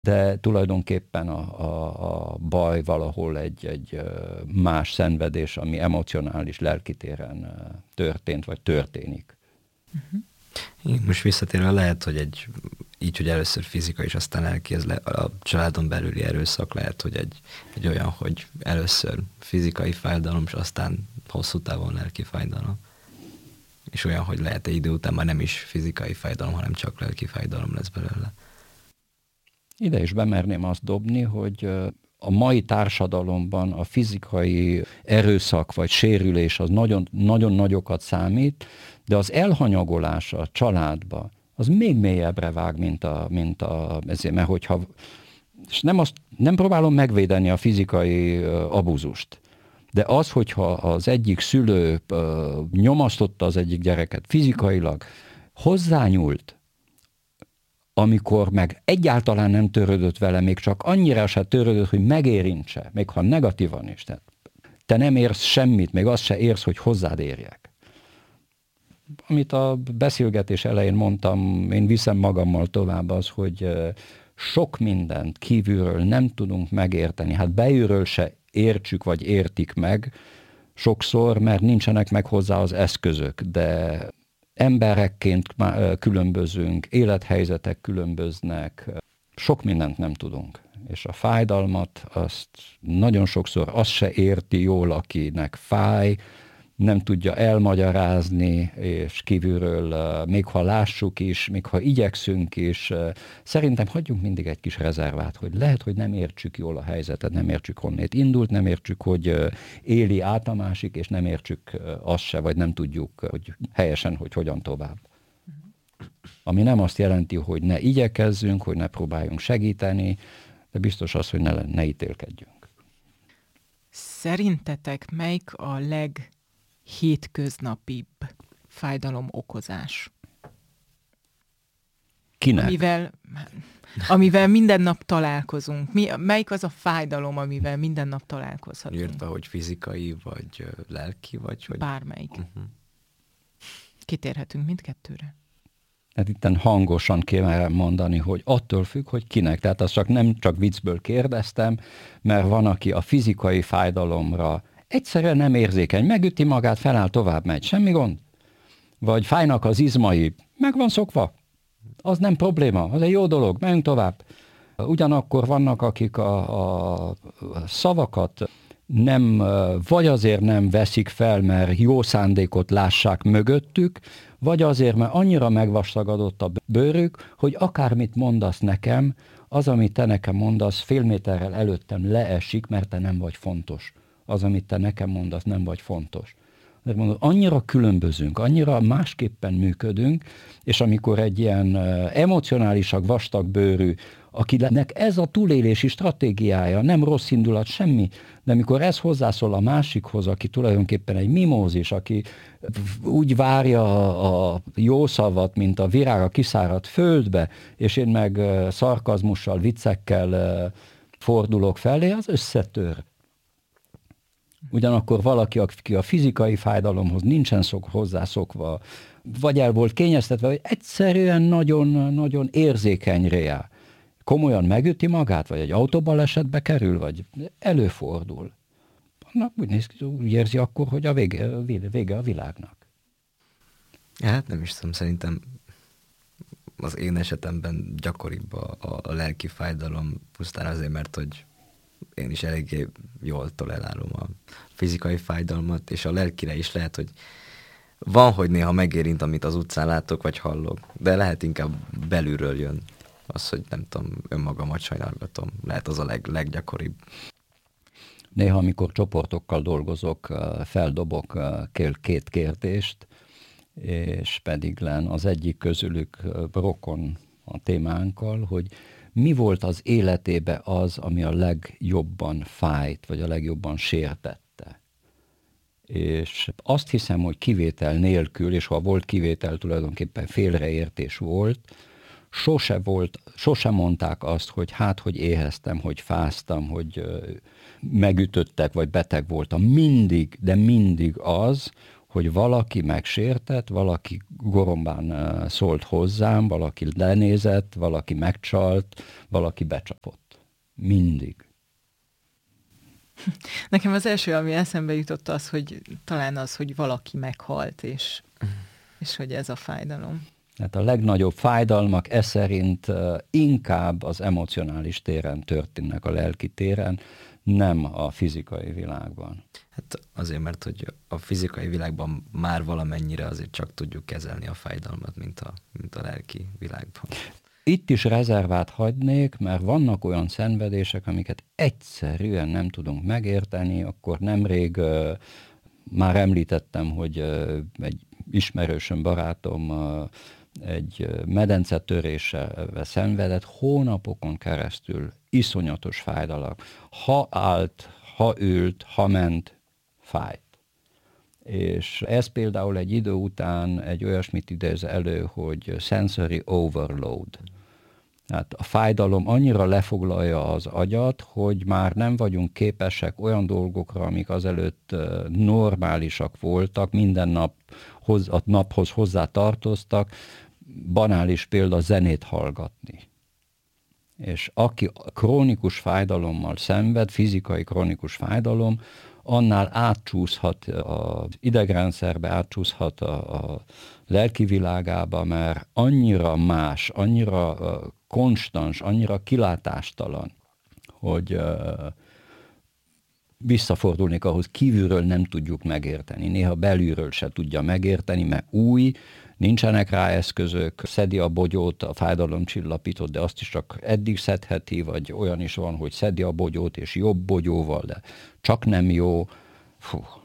de tulajdonképpen a baj valahol egy más szenvedés, ami emocionális lelkitéren történt, vagy történik. Most visszatérve lehet, hogy így, hogy először fizika, és aztán lelki, a családon belüli erőszak lehet, hogy egy olyan, hogy először fizikai fájdalom, és aztán hosszú távon lelki fájdalom. És olyan, hogy lehet egy idő után már nem is fizikai fájdalom, hanem csak lelki fájdalom lesz belőle. Ide is bemerném azt dobni, hogy a mai társadalomban a fizikai erőszak vagy sérülés az nagyon, nagyon nagyokat számít, de az elhanyagolás a családba, az még mélyebbre vág, ezért, mert hogyha, és nem próbálom megvédeni a fizikai abúzust, de az, hogyha az egyik szülő nyomasztotta az egyik gyereket fizikailag, hozzányúlt, amikor meg egyáltalán nem törődött vele, még csak annyira se törődött, hogy megérintse, még ha negatívan is. Tehát te nem érsz semmit, még azt se érsz, hogy hozzád érjek. Amit a beszélgetés elején mondtam, én viszem magammal tovább az, hogy sok mindent kívülről nem tudunk megérteni. Hát belülről se értsük, vagy értik meg sokszor, mert nincsenek meg hozzá az eszközök, de emberekként különbözünk, élethelyzetek különböznek, sok mindent nem tudunk. És a fájdalmat, azt nagyon sokszor azt se érti jól, akinek fáj, nem tudja elmagyarázni, és kívülről, még ha lássuk is, még ha igyekszünk is, szerintem hagyjunk mindig egy kis rezervát, hogy lehet, hogy nem értsük jól a helyzetet, nem értsük honnét indult, nem értsük, hogy éli át a másik, és nem értsük azt se, vagy nem tudjuk, hogy helyesen, hogy hogyan tovább. Ami nem azt jelenti, hogy ne igyekezzünk, hogy ne próbáljunk segíteni, de biztos az, hogy ne ítélkedjünk. Szerintetek melyik a leghétköznapibb fájdalom okozás? Kinek? Amivel minden nap találkozunk. Melyik az a fájdalom, amivel minden nap találkozhatunk? Írtva, hogy fizikai, vagy lelki, vagy hogy... Bármelyik. Kitérhetünk mindkettőre? Hát itten hangosan kéne mondani, hogy attól függ, hogy kinek. Tehát azt nem csak viccből kérdeztem, mert van, aki a fizikai fájdalomra egyszerűen nem érzékeny, megüti magát, feláll, tovább megy, semmi gond. Vagy fájnak az izmai, meg van szokva. Az nem probléma, az egy jó dolog, menjünk tovább. Ugyanakkor vannak, akik a szavakat nem, vagy azért nem veszik fel, mert jó szándékot lássák mögöttük, vagy azért, mert annyira megvastagadott a bőrük, hogy akármit mondasz nekem, az, amit te nekem mondasz, fél méterrel előttem leesik, mert te nem vagy fontos. Az, amit te nekem mondasz, nem vagy fontos. Mondom, annyira különbözünk, annyira másképpen működünk, és amikor egy ilyen emocionálisak, vastagbőrű, akinek ez a túlélési stratégiája, nem rossz indulat, semmi, de amikor ez hozzászól a másikhoz, aki tulajdonképpen egy mimózis, aki úgy várja a jó szavat, mint a virág a kiszáradt földbe, és én meg szarkazmussal, viccekkel fordulok felé, az összetör. Ugyanakkor valaki, aki a fizikai fájdalomhoz nincsen hozzászokva, vagy el volt kényeztetve, vagy egyszerűen nagyon érzékeny réá. Komolyan megüti magát, vagy egy autóbalesetbe kerül, vagy előfordul. Na, úgy érzi akkor, hogy a vége a világnak. Hát nem is tudom, szerintem az én esetemben gyakoribb a lelki fájdalom, pusztán azért, mert hogy én is eléggé jól tolerálom a fizikai fájdalmat, és a lelkire is lehet, hogy van, hogy néha megérint, amit az utcán látok, vagy hallok, de lehet inkább belülről jön. Az, hogy nem tudom, önmagamat sajnálgatom. Lehet az a leggyakoribb. Néha, amikor csoportokkal dolgozok, feldobok két kérdést, és pedig az egyik közülük rokon a témánkkal, hogy mi volt az életébe az, ami a legjobban fájt, vagy a legjobban sértette. És azt hiszem, hogy kivétel nélkül, és ha volt kivétel, tulajdonképpen félreértés volt, sose mondták azt, hogy hogy éheztem, hogy fáztam, hogy megütöttek, vagy beteg voltam. Mindig, de mindig az, hogy valaki megsértett, valaki gorombán szólt hozzám, valaki lenézett, valaki megcsalt, valaki becsapott. Mindig. Nekem az első, ami eszembe jutott az, hogy talán az, hogy valaki meghalt, és hogy ez a fájdalom. Hát a legnagyobb fájdalmak szerint inkább az emocionális téren történnek, a lelki téren, nem a fizikai világban. Hát azért, mert hogy a fizikai világban már valamennyire azért csak tudjuk kezelni a fájdalmat, mint a lelki világban. Itt is rezervát hagynék, mert vannak olyan szenvedések, amiket egyszerűen nem tudunk megérteni, akkor nemrég már említettem, hogy egy ismerősöm, barátom egy medencetöréssel szenvedett, hónapokon keresztül iszonyatos fájdalom. Ha állt, ha ült, ha ment, fájt. És ez például egy idő után egy olyasmit idéz elő, hogy sensory overload. Hát a fájdalom annyira lefoglalja az agyat, hogy már nem vagyunk képesek olyan dolgokra, amik azelőtt normálisak voltak, minden naphoz hozzá tartoztak, banális példa zenét hallgatni. És aki krónikus fájdalommal szenved, fizikai krónikus fájdalom, annál átcsúszhat az idegrendszerbe, átcsúszhat a lelki világába, mert annyira más, annyira konstans, annyira kilátástalan, hogy visszafordulnék ahhoz, kívülről nem tudjuk megérteni. Néha belülről se tudja megérteni, mert új, nincsenek rá eszközök, szedi a bogyót, a fájdalomcsillapítót, de azt is csak eddig szedheti, vagy olyan is van, hogy szedi a bogyót, és jobb bogyóval, de csak nem jó. Fú,